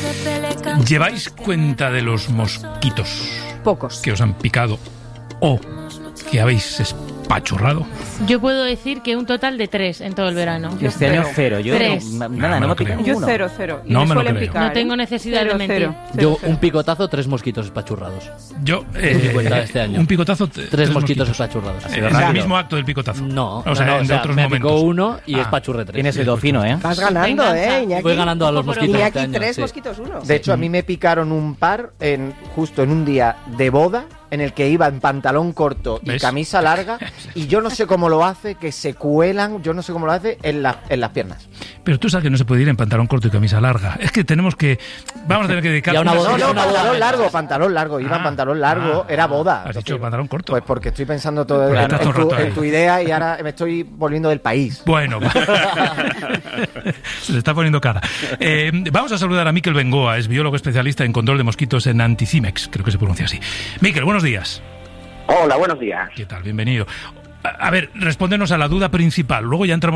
¿Lleváis cuenta de los mosquitos? Pocos. Que os han picado o que habéis espachurrado. Yo puedo decir que un total de 3 en todo el verano. Este año 0. Yo 3. no me me lo pica creo. Yo ninguno. 0. Y No me lo suelen creo. picar, No tengo necesidad de mentir. Yo un picotazo, 3 mosquitos espachurrados. Yo, cuenta este año. un picotazo, 3 mosquitos espachurrados. En el mismo acto del picotazo. No, o sea, o sea, otros me momentos. picó uno y Ah. espachurré 3. Tienes oído fino, ¿eh? Vas ganando, Venganza. Iñaki. Voy ganando a los mosquitos Iñaki este año, 3, sí. mosquitos 1. De hecho, a mí me picaron un par justo en un día de boda en el que iba en pantalón corto y ¿Ves? camisa larga y yo no sé cómo lo hace, que se cuelan, yo no sé cómo lo hace en las piernas. Pero tú sabes que no se puede ir en pantalón corto y camisa larga. Es que tenemos que... Vamos a tener que dedicar... Y a una boda- No, una boda pantalón largo, iba en pantalón largo, era boda. Has dicho pantalón corto. Pues porque estoy pensando todo Porque estás todo el rato ahí. en tu idea y ahora me estoy volviendo del país. Bueno, se le está poniendo cara. Vamos a saludar a Miquel Bengoa, es biólogo especialista en control de mosquitos en Anticimex, creo que se pronuncia así. Miquel, buenos días. Hola, buenos días. ¿Qué tal? Bienvenido. A ver, respóndenos a la duda principal, luego ya entramos